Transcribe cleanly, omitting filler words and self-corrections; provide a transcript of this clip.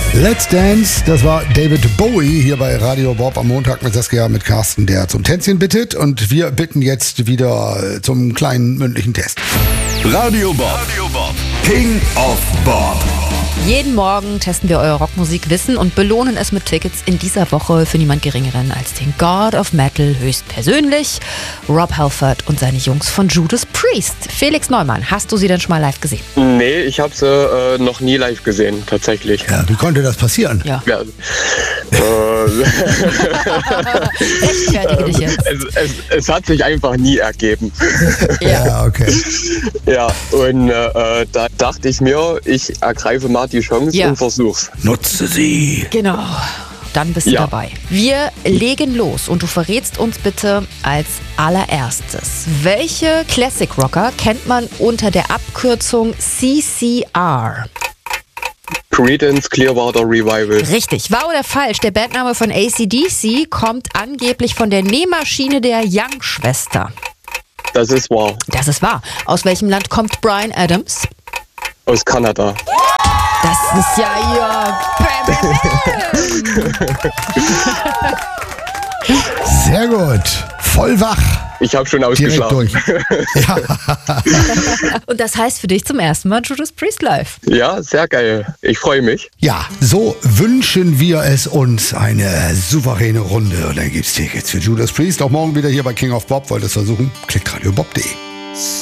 Let's Dance, das war David Bowie hier bei Radio Bob am Montag mit Saskia, mit Carsten, der zum Tänzchen bittet. Und wir bitten jetzt wieder zum kleinen mündlichen Test. Radio Bob, King of Bob. Jeden Morgen testen wir euer Rockmusikwissen und belohnen es mit Tickets in dieser Woche für niemand Geringeren als den God of Metal höchstpersönlich, Rob Halford und seine Jungs von Judas Priest. Felix Neumann, hast du sie denn schon mal live gesehen? Nee, ich habe sie noch nie live gesehen, tatsächlich. Ja, wie konnte das passieren? Ja. Ja, Rechtfertige dich jetzt. es hat sich einfach nie ergeben. Ja, okay. Ja, und da dachte ich mir, ich ergreife mal die Chance Ja. und versuch's. Nutze sie. Genau. Dann bist du Ja. dabei. Wir legen los und du verrätst uns bitte als allererstes, welche Classic Rocker kennt man unter der Abkürzung CCR? Creedence Clearwater Revival. Richtig. Wahr oder falsch? Der Bandname von AC/DC kommt angeblich von der Nähmaschine der Young-Schwester. Das ist wahr. Das ist wahr. Aus welchem Land kommt Bryan Adams? Aus Kanada. Das ist ja Sehr gut. Voll wach. Ich habe schon Direkt ausgeschlafen. durch. Ja. Und das heißt für dich zum ersten Mal Judas Priest live. Ja, sehr geil. Ich freue mich. Ja, so wünschen wir es uns. Eine souveräne Runde. Und dann gibt's Tickets für Judas Priest. Auch morgen wieder hier bei King of Bob. Wollt ihr es versuchen? Klickt radiobob.de.